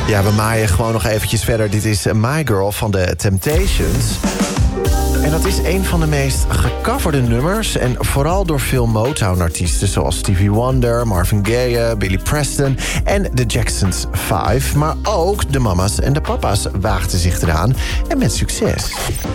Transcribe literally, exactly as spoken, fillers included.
Ja, we maaien gewoon nog eventjes verder. Dit is My Girl van de Temptations. En dat is een van de meest gecoverde nummers. En vooral door veel Motown-artiesten zoals Stevie Wonder, Marvin Gaye, Billy Preston en de Jacksons vijf. Maar ook de mama's en de papa's waagden zich eraan. En met succes.